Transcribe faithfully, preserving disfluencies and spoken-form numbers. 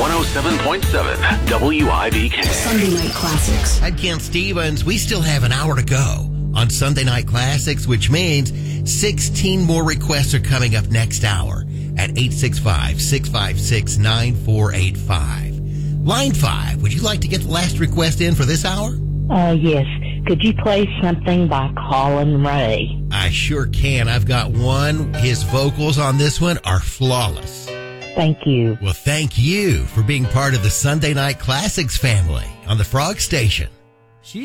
one oh seven point seven W I B K. Sunday Night Classics. I'm Ken Stevens. We still have an hour to go on Sunday Night Classics, which means sixteen more requests are coming up next hour at eight six five, six five six, nine four eight five. Line five, would you like to get the last request in for this hour? Uh, yes. Could you play something by Colin Ray? I sure can. I've got one. His vocals on this one are flawless. Thank you. Well, thank you for being part of the Sunday Night Classics family on the Frog Station.